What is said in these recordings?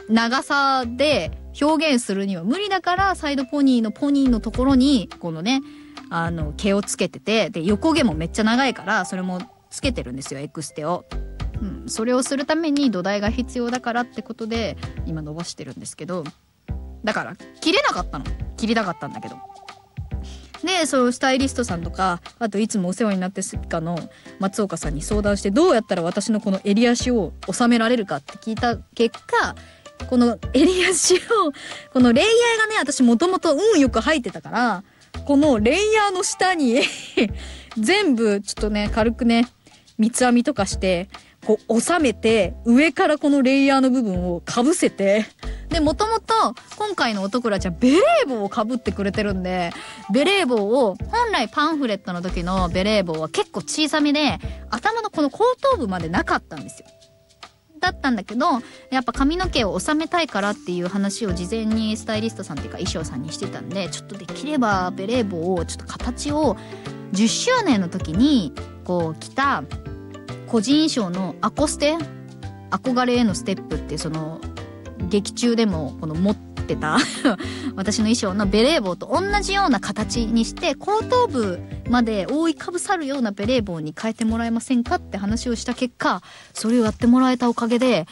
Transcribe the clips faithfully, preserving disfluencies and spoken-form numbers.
長さで表現するには無理だから、サイドポニーのポニーのところにこのねあの毛をつけてて、で横毛もめっちゃ長いからそれもつけてるんですよ、エクステを。うん、それをするために土台が必要だからってことで今伸ばしてるんですけど、だから切れなかったの。切りたかったんだけど。でそのスタイリストさんとか、あといつもお世話になってスピカの松岡さんに相談して、どうやったら私のこの襟足を収められるかって聞いた結果、この襟足をこのレイヤーがね、私もともと運よく履いてたから、このレイヤーの下に全部ちょっとね軽くね三つ編みとかしてこう収めて、上からこのレイヤーの部分をかぶせて、でもともと今回の男らちゃんベレー帽をかぶってくれてるんで、ベレー帽を本来パンフレットの時のベレー帽は結構小さめで、頭のこの後頭部までなかったんですよ。だったんだけど、やっぱ髪の毛を収めたいからっていう話を事前にスタイリストさんっていうか衣装さんにしてたんで、ちょっとできればベレー帽をちょっと形をじゅっしゅうねんの時にこう着た個人衣装のアコステ、憧れへのステップっていうその劇中でもこの持ってた私の衣装のベレー帽と同じような形にして、後頭部まで覆いかぶさるようなベレー帽に変えてもらえませんかって話をした結果、それをやってもらえたおかげで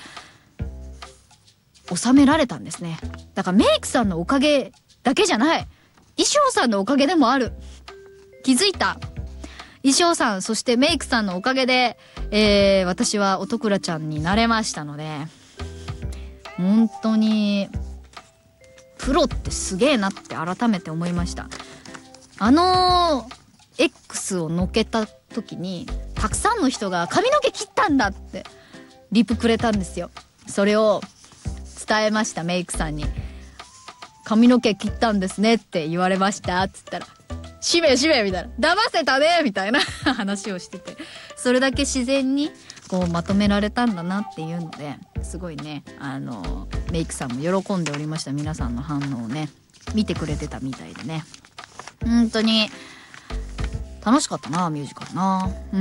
収められたんですね。だからメイクさんのおかげだけじゃない、衣装さんのおかげでもある。気づいた。衣装さんそしてメイクさんのおかげで、えー、私は音倉ちゃんになれましたので、本当にプロってすげえなって改めて思いました。あの X をのっけた時にたくさんの人が髪の毛切ったんだってリプくれたんですよ。それを伝えました、メイクさんに。髪の毛切ったんですねって言われましたっつったら、しめしめみたいな、騙せたねみたいな話をしてて、それだけ自然にこうまとめられたんだなっていうので、すごいねあのメイクさんも喜んでおりました。皆さんの反応をね見てくれてたみたいでね、本当に楽しかったな、ミュージカルな。うん、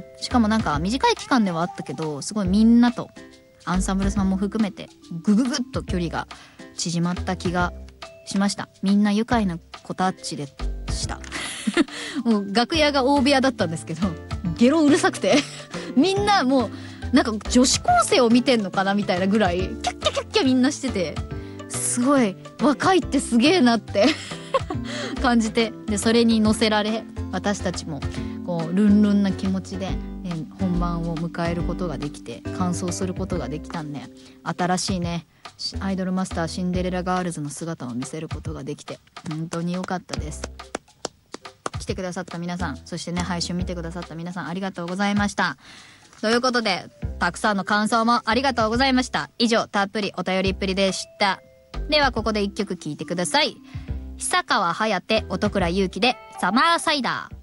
しかもなんか短い期間ではあったけど、すごいみんなとアンサンブルさんも含めてグググッと距離が縮まった気がしました。みんな愉快な子たちでしたもう楽屋が大部屋だったんですけど、ゲロうるさくてみんなもうなんか女子高生を見てんのかなみたいなぐらいキャッキャキャッキャみんなしてて、すごい若いってすげえなって感じて、でそれに乗せられ私たちもこうルンルンな気持ちで、え本番を迎えることができて完走することができたんで、新しいねアイドルマスターシンデレラガールズの姿を見せることができて本当に良かったです。来てくださった皆さん、そしてね配信見てくださった皆さん、ありがとうございました。ということでたくさんの感想もありがとうございました。以上たっぷりお便りっぷりでした。ではここで一曲聴いてください。久川颯、音倉優希でサマーサイダー。